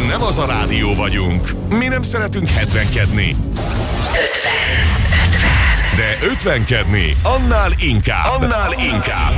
nem az a rádió vagyunk. Mi nem szeretünk 70-kedni. 50. De 50-kedni annál inkább.